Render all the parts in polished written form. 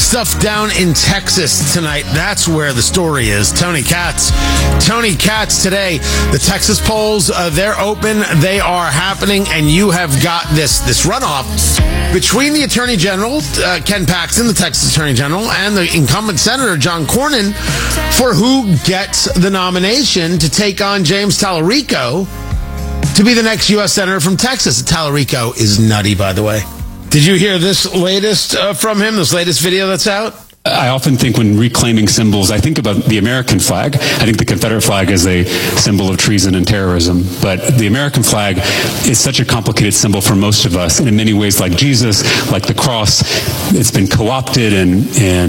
stuff down in Texas tonight. That's where the story is. Tony Katz today. The Texas polls, they're open. They are happening, and you have got this runoff between the Attorney General, Ken Paxton, the Texas Attorney General, and the incumbent Senator John Cornyn for who gets the nomination to take on James Tallarico to be the next U.S. Senator from Texas. Tallarico is nutty, by the way. Did you hear this latest from him, this latest video that's out? I often think when reclaiming symbols, I think about the American flag. I think the Confederate flag is a symbol of treason and terrorism. But the American flag is such a complicated symbol for most of us. And in many ways, like Jesus, like the cross, it's been co-opted and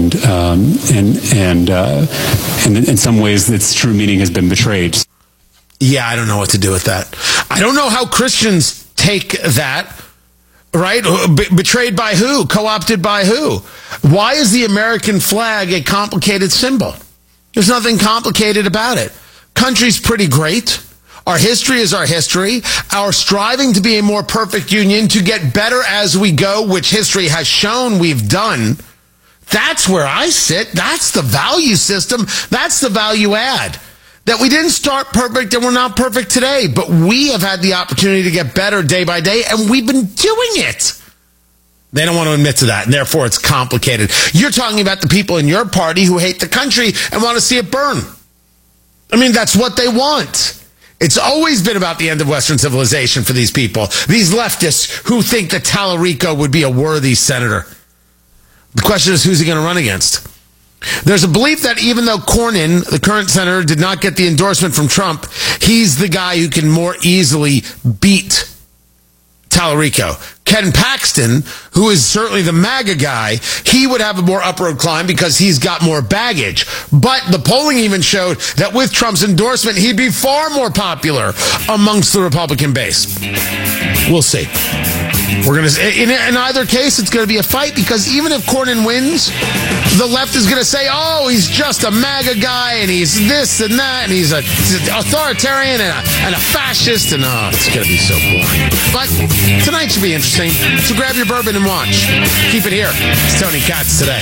in some ways its true meaning has been betrayed. Yeah, I don't know what to do with that. I don't know how Christians take that. Right? Betrayed by who? Co-opted by who? Why is the American flag a complicated symbol? There's nothing complicated about it. Country's pretty great. Our history is our history. Our striving to be a more perfect union, to get better as we go, which history has shown we've done. That's where I sit. That's the value system. That's the value add. That we didn't start perfect and we're not perfect today, but we have had the opportunity to get better day by day, and we've been doing it. They don't want to admit to that, and therefore it's complicated. You're talking about the people in your party who hate the country and want to see it burn. I mean, that's what they want. It's always been about the end of Western civilization for these people, these leftists who think that Tallarico would be a worthy senator. The question is, who's he going to run against? There's a belief that even though Cornyn, the current senator, did not get the endorsement from Trump, he's the guy who can more easily beat Tallarico. Ken Paxton, who is certainly the MAGA guy, he would have a more upward climb because he's got more baggage. But the polling even showed that with Trump's endorsement, he'd be far more popular amongst the Republican base. We'll see. We're going to, in either case, it's going to be a fight, because even if Cornyn wins, the left is going to say, oh, he's just a MAGA guy, and he's this and that, and he's an authoritarian and a fascist, and it's going to be so boring. But tonight should be interesting, so grab your bourbon and watch. Keep it here. It's Tony Katz today.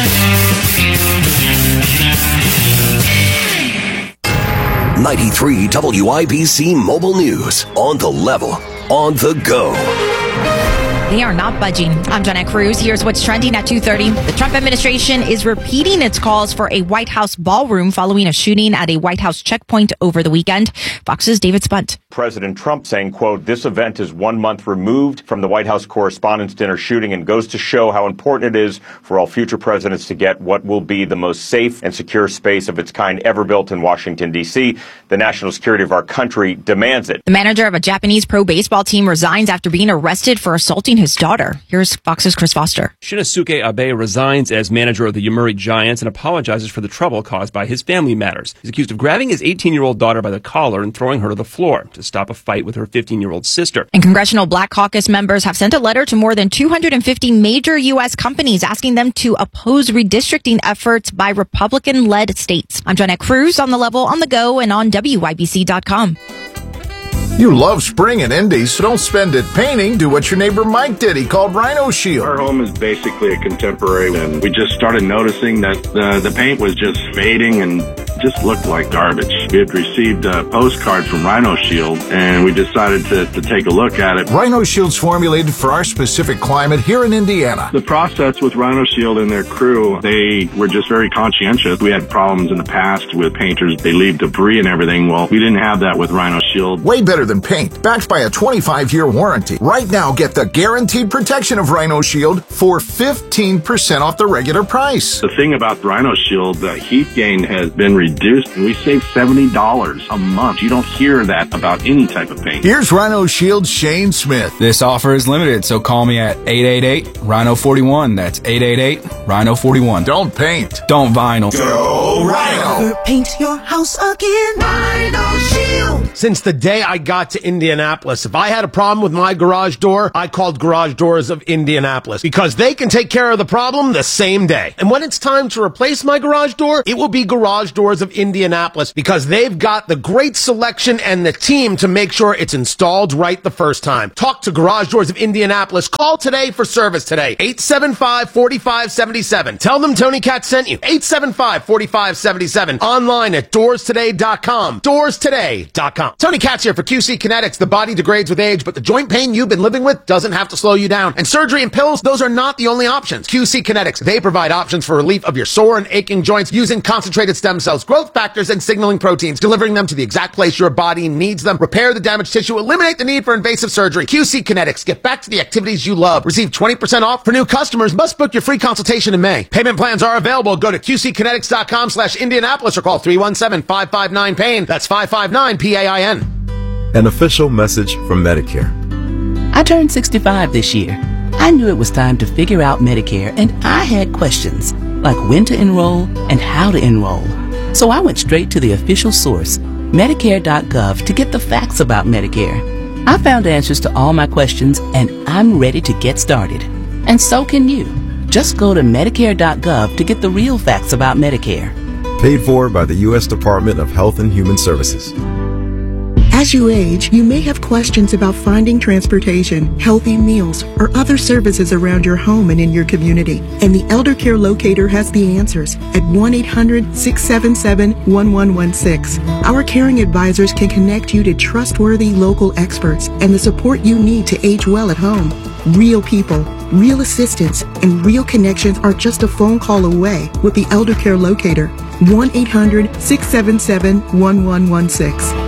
93 WIBC Mobile News. On the level. On the go. They are not budging. I'm Jenna Cruz. Here's what's trending at 2:30. The Trump administration is repeating its calls for a White House ballroom following a shooting at a White House checkpoint over the weekend. Fox's David Spunt. President Trump saying, quote, this event is 1 month removed from the White House Correspondents' Dinner shooting and goes to show how important it is for all future presidents to get what will be the most safe and secure space of its kind ever built in Washington, D.C. The national security of our country demands it. The manager of a Japanese pro baseball team resigns after being arrested for assaulting his daughter. Here's Fox's Chris Foster. Shinnosuke Abe resigns as manager of the Yomiuri Giants and apologizes for the trouble caused by his family matters. He's accused of grabbing his 18-year-old daughter by the collar and throwing her to the floor to stop a fight with her 15-year-old sister. And Congressional Black Caucus members have sent a letter to more than 250 major U.S. companies asking them to oppose redistricting efforts by Republican-led states. I'm Jenna Cruz, on the level, on the go, and on WIBC.com. You love spring and Indy, so don't spend it painting. Do what your neighbor Mike did. He called Rhino Shield. Our home is basically a contemporary, and we just started noticing that the paint was just fading and just looked like garbage. We had received a postcard from Rhino Shield, and we decided to take a look at it. Rhino Shield's formulated for our specific climate here in Indiana. The process with Rhino Shield and their crew, they were just very conscientious. We had problems in the past with painters. They leave debris and everything. Well, we didn't have that with Rhino Shield. Way better than paint, backed by a 25-year warranty. Right now, get the guaranteed protection of Rhino Shield for 15% off the regular price. The thing about Rhino Shield, the heat gain has been reduced, and we save $70 a month. You don't hear that about any type of paint. Here's Rhino Shield's Shane Smith. This offer is limited, so call me at 888-RHINO-41. That's 888-RHINO-41. Don't paint. Don't vinyl. Go Rhino. Never paint your house again. Rhino Shield. Since the day I got to Indianapolis, if I had a problem with my garage door, I called Garage Doors of Indianapolis, because they can take care of the problem the same day. And when it's time to replace my garage door, it will be Garage Doors Doors of Indianapolis, because they've got the great selection and the team to make sure it's installed right the first time. Talk to Garage Doors of Indianapolis. Call today for service today. 875-4577. Tell them Tony Katz sent you. 875-4577. Online at doorstoday.com. Doorstoday.com. Tony Katz here for QC Kinetics. The body degrades with age, but the joint pain you've been living with doesn't have to slow you down. And surgery and pills, those are not the only options. QC Kinetics, they provide options for relief of your sore and aching joints using concentrated stem cells, growth factors, and signaling proteins, delivering them to the exact place your body needs them. Repair the damaged tissue, eliminate the need for invasive surgery. QC Kinetics, get back to the activities you love. Receive 20% off for new customers. Must book your free consultation in May. Payment plans are available. Go to QCkinetics.com/Indianapolis or call 317-559-PAIN. That's 559-PAIN. An official message from Medicare. I turned 65 this year. I knew it was time to figure out Medicare, and I had questions, like when to enroll and how to enroll. So I went straight to the official source, Medicare.gov, to get the facts about Medicare. I found answers to all my questions, and I'm ready to get started. And so can you. Just go to Medicare.gov to get the real facts about Medicare. Paid for by the U.S. Department of Health and Human Services. As you age, you may have questions about finding transportation, healthy meals, or other services around your home and in your community. And the Elder Care Locator has the answers at 1-800-677-1116. Our caring advisors can connect you to trustworthy local experts and the support you need to age well at home. Real people, real assistance, and real connections are just a phone call away with the Elder Care Locator. 1-800-677-1116.